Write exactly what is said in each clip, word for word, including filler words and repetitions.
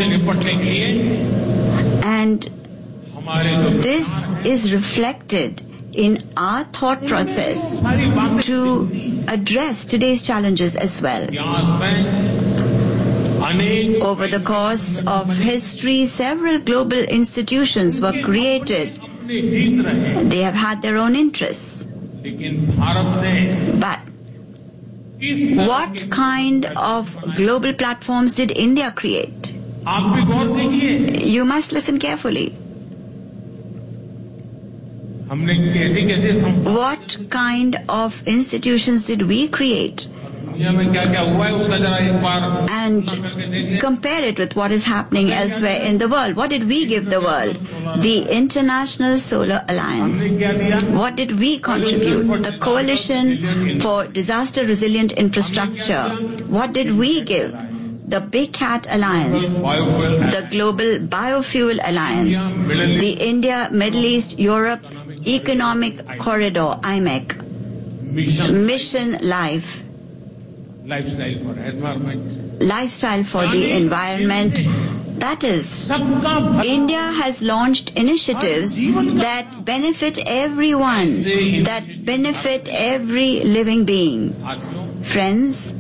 And this is reflected in our thought process to address today's challenges as well. Over the course of history, several global institutions were created. They have had their own interests. But what kind of global platforms did India create? You must listen carefully. What kind of institutions did we create? And compare it with what is happening elsewhere in the world. What did we give the world? The International Solar Alliance. What did we contribute? The Coalition for Disaster Resilient Infrastructure. What did we give? The Big Cat Alliance, the Global Biofuel Alliance, the India, Middle East, Europe Economic Corridor, I M E C, Mission Life, Lifestyle for Environment. Lifestyle for the environment. That is, India has launched initiatives that benefit everyone, that benefit every living being. Friends,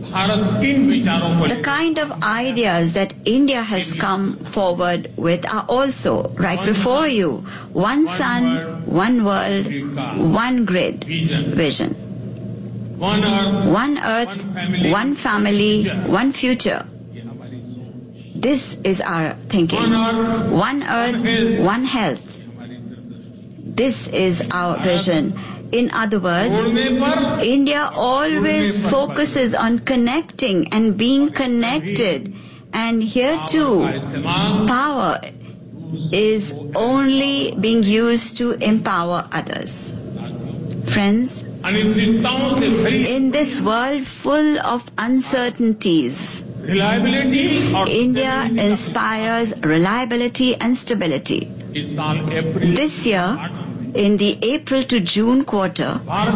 the kind of ideas that India has come forward with are also right before you. One sun, one world, one grid vision. One earth, one family, one future. This is our thinking. One earth, one health. This is our vision. In other words, India always focuses on connecting and being connected. And here too, power is only being used to empower others. Friends, in this world full of uncertainties, India inspires reliability and stability. This year, in the April to June quarter,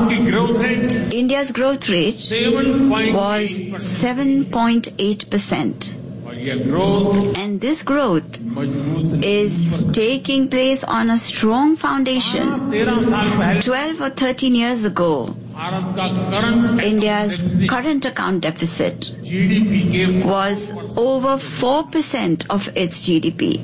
India's growth rate was seven point eight percent. And this growth is taking place on a strong foundation. twelve or thirteen years ago, India's current account deficit was over four percent of its G D P.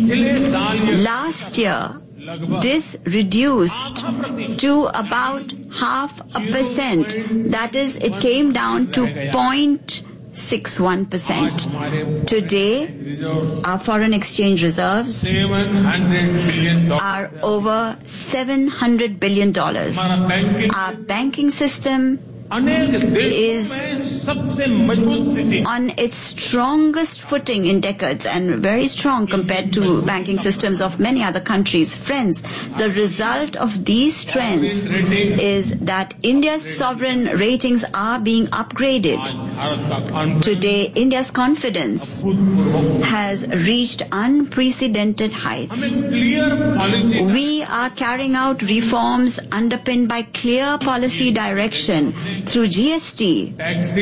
Last year, this reduced to about half a percent. That is, it came down to zero point six one percent. Today, our foreign exchange reserves are over seven hundred billion dollars. Our banking system is on its strongest footing in decades and very strong compared to banking systems of many other countries. Friends, the result of these trends is that India's sovereign ratings are being upgraded. Today, India's confidence has reached unprecedented heights. We are carrying out reforms underpinned by clear policy direction. Through G S T,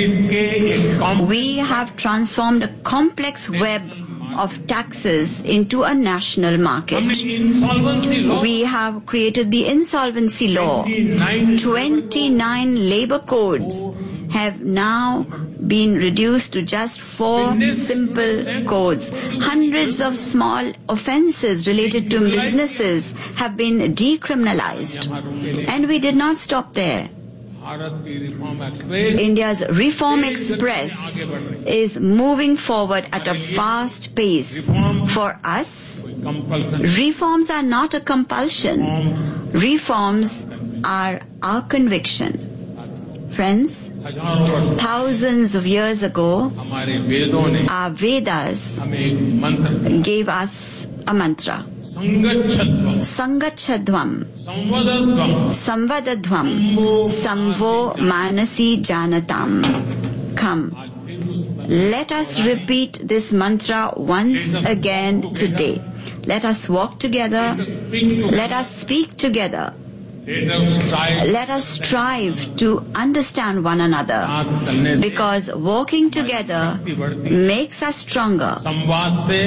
we have transformed a complex web of taxes into a national market. We have created the insolvency law. twenty-nine labor codes have now been reduced to just four simple codes. Hundreds of small offenses related to businesses have been decriminalized. And we did not stop there. India's Reform Express is moving forward at a fast pace. For us, reforms are not a compulsion. Reforms are our conviction. Friends, thousands of years ago, our Vedas gave us a mantra. Sangachadvam, Samvadadvam, Samvo Manasi Janatam. Come, let us repeat this mantra once again today. Let us walk together. Let us speak together. Let us strive to understand one another, because walking together makes us stronger.